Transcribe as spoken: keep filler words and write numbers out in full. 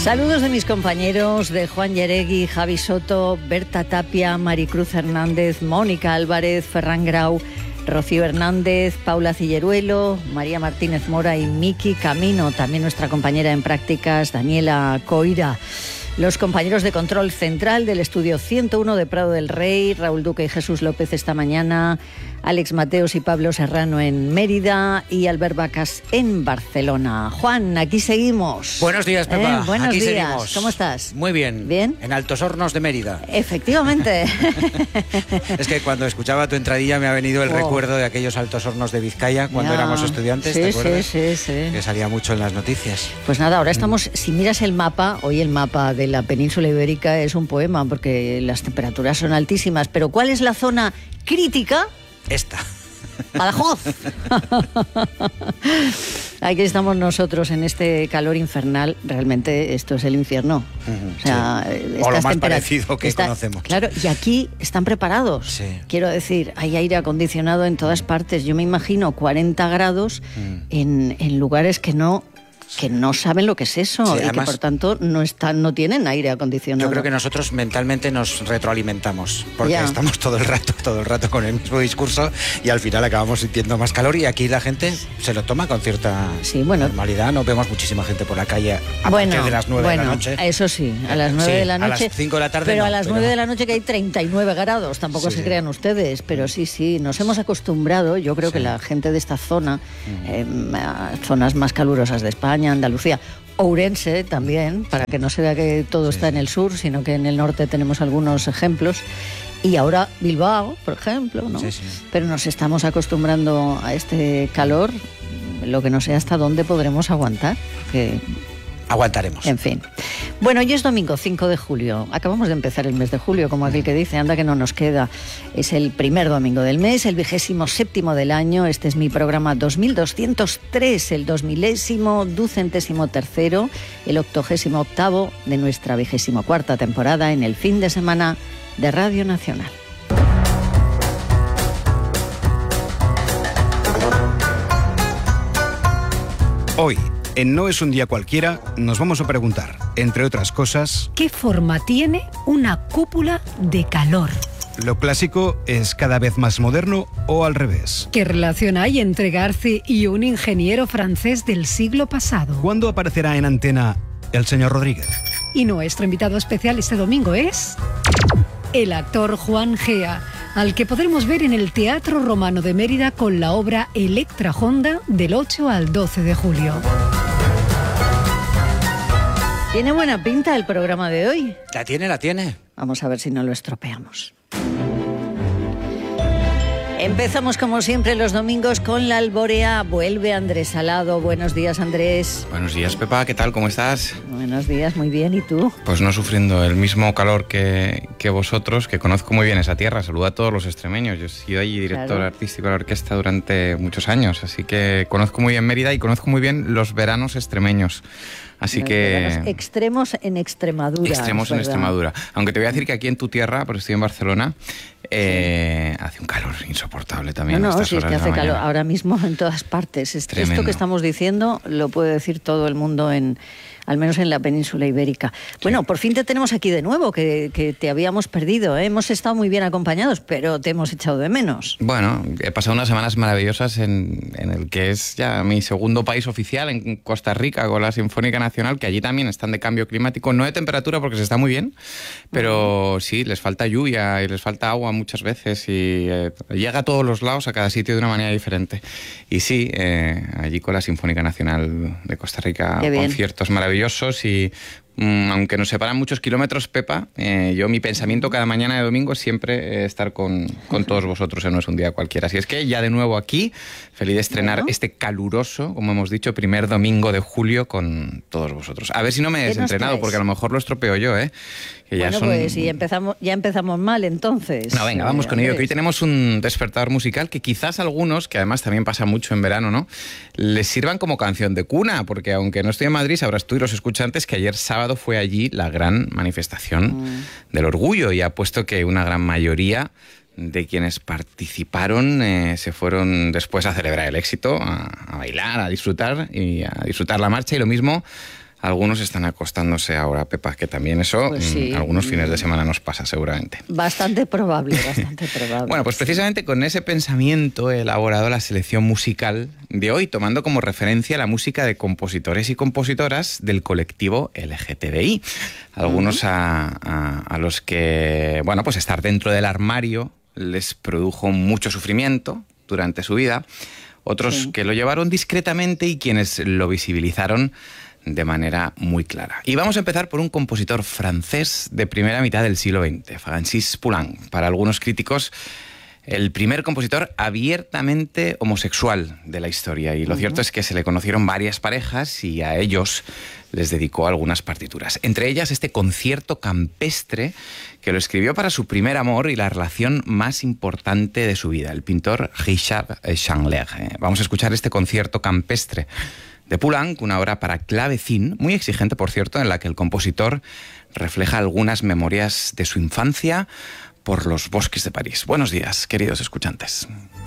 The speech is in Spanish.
Saludos de mis compañeros, de Juan Yeregui, Javi Soto, Berta Tapia, Maricruz Hernández, Mónica Álvarez, Ferran Grau, Rocío Hernández, Paula Cilleruelo, María Martínez Mora y Miki Camino, también nuestra compañera en prácticas, Daniela Coira. Los compañeros de control central del estudio ciento uno de Prado del Rey, Raúl Duque y Jesús López esta mañana, Alex Mateos y Pablo Serrano en Mérida y Albert Vacas en Barcelona. Juan, aquí seguimos. Buenos días, Pepa. ¿Eh? Buenos aquí días. Seguimos. ¿Cómo estás? Muy bien. ¿Bien? En Altos Hornos de Mérida. Efectivamente. Es que cuando escuchaba tu entradilla me ha venido el oh. recuerdo de aquellos Altos Hornos de Vizcaya cuando ya. éramos estudiantes, sí, ¿te acuerdas? Sí, sí, sí. Que salía mucho en las noticias. Pues nada, ahora estamos, mm. si miras el mapa, hoy el mapa de la península ibérica es un poema porque las temperaturas son altísimas, pero ¿cuál es la zona crítica? Esta. Badajoz. Aquí estamos nosotros en este calor infernal. Realmente esto es el infierno. Uh-huh, o sea, sí. O lo más parecido que está, conocemos. Claro, y aquí están preparados. Sí. Quiero decir, hay aire acondicionado en todas partes. Yo me imagino cuarenta grados uh-huh. en, en lugares que no... que no saben lo que es eso sí, y además, que por tanto no están, no tienen aire acondicionado. Yo creo que nosotros mentalmente nos retroalimentamos porque ya. estamos todo el rato, todo el rato con el mismo discurso y al final acabamos sintiendo más calor y aquí la gente se lo toma con cierta sí, bueno, normalidad. No vemos muchísima gente por la calle a bueno, partir de las nueve bueno, de la noche. Eso sí, a las nueve sí, de la noche. A las cinco de la tarde Pero no, a las pero... nueve de la noche que hay treinta y nueve grados, tampoco sí. se crean ustedes, pero sí, sí, nos hemos acostumbrado, yo creo sí. que la gente de esta zona, mm. eh, zonas más calurosas de España, Andalucía, Ourense también, para que no se vea que todo sí. está en el sur, sino que en el norte tenemos algunos ejemplos. Y ahora Bilbao, por ejemplo, ¿no? Sí, sí. Pero nos estamos acostumbrando a este calor, lo que no sé hasta dónde podremos aguantar, porque... Aguantaremos. En fin. Bueno, hoy es domingo cinco de julio. Acabamos de empezar el mes de julio, como aquel que dice, anda que no nos queda. Es el primer domingo del mes, el vigésimo séptimo del año. Este es mi programa dos mil doscientos tres, el dos milésimo, ducentésimo tercero, el octogésimo octavo de nuestra vigésimo cuarta temporada en el fin de semana de Radio Nacional. Hoy, en No es un día cualquiera, nos vamos a preguntar, entre otras cosas... ¿Qué forma tiene una cúpula de calor? ¿Lo clásico es cada vez más moderno o al revés? ¿Qué relación hay entre Garci y un ingeniero francés del siglo pasado? ¿Cuándo aparecerá en antena el señor Rodríguez? Y nuestro invitado especial este domingo es... el actor Juan Gea, al que podremos ver en el Teatro Romano de Mérida con la obra Electra Honda del ocho al doce de julio. ¿Tiene buena pinta el programa de hoy? La tiene, la tiene. Vamos a ver si no lo estropeamos. Empezamos como siempre los domingos con la Alborea. Vuelve Andrés Salado. Buenos días, Andrés. Buenos días, Pepa. ¿Qué tal? ¿Cómo estás? Buenos días, muy bien. ¿Y tú? Pues no sufriendo el mismo calor que, que vosotros, que conozco muy bien esa tierra. Saludo a todos los extremeños. Yo he sido allí director claro. artístico de la orquesta durante muchos años, así que conozco muy bien Mérida y conozco muy bien los veranos extremeños. Así los que... extremos en Extremadura. Extremos en Extremadura. Aunque te voy a decir que aquí en tu tierra, porque estoy en Barcelona, eh, sí. hace un calor insoportable también. No, no, a estas sí, horas es que hace calor mañana. ahora mismo en todas partes. Esto que estamos diciendo lo puede decir todo el mundo en... al menos en la península ibérica. Bueno, sí. por fin te tenemos aquí de nuevo, que, que te habíamos perdido, ¿eh? Hemos estado muy bien acompañados, pero te hemos echado de menos. Bueno, he pasado unas semanas maravillosas en, en el que es ya mi segundo país oficial, en Costa Rica, con la Sinfónica Nacional, que allí también están de cambio climático, no de temperatura porque se está muy bien, pero sí, les falta lluvia y les falta agua muchas veces y eh, llega a todos los lados, a cada sitio de una manera diferente. Y sí, eh, allí con la Sinfónica Nacional de Costa Rica, conciertos maravillosos. Y mm, aunque nos separan muchos kilómetros, Pepa, eh, yo mi pensamiento cada mañana de domingo es siempre eh, estar con, con todos vosotros en No es un día cualquiera. Así es que ya de nuevo aquí, feliz de estrenar bueno. este caluroso, como hemos dicho, primer domingo de julio con todos vosotros. A ver si no me he desentrenado, porque a lo mejor lo estropeo yo, ¿eh? Que ya bueno, son... pues y empezamos, ya empezamos mal entonces. No, venga, vamos eh, con ello, que hoy tenemos un despertador musical que quizás a algunos, que además también pasa mucho en verano, ¿no?, les sirvan como canción de cuna, porque aunque no estoy en Madrid, sabrás tú y los escuchantes que ayer sábado fue allí la gran manifestación mm. del orgullo, y apuesto que una gran mayoría de quienes participaron eh, se fueron después a celebrar el éxito, a, a bailar, a disfrutar y a disfrutar la marcha, y lo mismo algunos están acostándose ahora, Pepa, que también eso pues sí. algunos fines de semana nos pasa seguramente. Bastante probable, bastante probable. Bueno, pues precisamente con ese pensamiento he elaborado la selección musical de hoy, tomando como referencia la música de compositores y compositoras del colectivo L G T B I. Algunos uh-huh. a, a, a los que, bueno, pues estar dentro del armario les produjo mucho sufrimiento durante su vida, otros sí. que lo llevaron discretamente y quienes lo visibilizaron de manera muy clara. Y vamos a empezar por un compositor francés de primera mitad del siglo veinte, Francis Poulenc. Para algunos críticos, el primer compositor abiertamente homosexual de la historia. Y lo uh-huh. cierto es que se le conocieron varias parejas y a ellos les dedicó algunas partituras. Entre ellas este concierto campestre que lo escribió para su primer amor y la relación más importante de su vida, el pintor Richard Chandler. Vamos a escuchar este concierto campestre de Poulenc, una obra para clavecín, muy exigente, por cierto, en la que el compositor refleja algunas memorias de su infancia por los bosques de París. Buenos días, queridos escuchantes.